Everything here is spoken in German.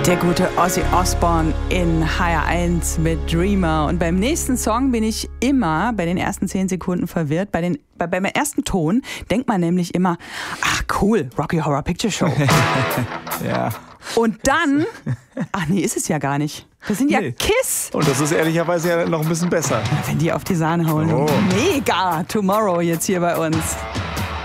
Der gute Ozzy Osbourne in HR1 mit Dreamer. Und beim nächsten Song bin ich immer bei den ersten 10 Sekunden verwirrt. Beim ersten Ton denkt man nämlich immer, ach cool, Rocky Horror Picture Show. Ja. Und dann, ach nee, ist es ja gar nicht. Das sind ja Kiss. Und das ist ehrlicherweise ja noch ein bisschen besser. Wenn die auf die Sahne hauen. Oh. Mega Tomorrow jetzt hier bei uns.